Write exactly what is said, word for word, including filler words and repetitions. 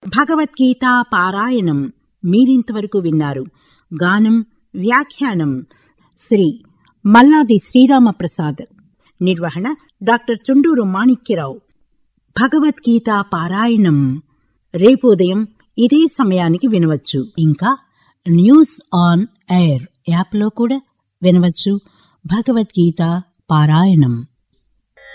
భగవద్గీత పారాయణం మీరింతవరకు విన్నారు. గానం వ్యాఖ్యానం శ్రీ మల్లాది శ్రీరామప్రసాద్. నిర్వహణ డాక్టర్ చుండూరు మాణిక్యరావు. భగవద్గీత పారాయణం రేపు ఉదయం ఇదే సమయానికి వినవచ్చు. ఇంకా న్యూస్ ఆన్ ఎయిర్ యాప్లో కూడా వినవచ్చు. భగవద్గీత పారాయణం.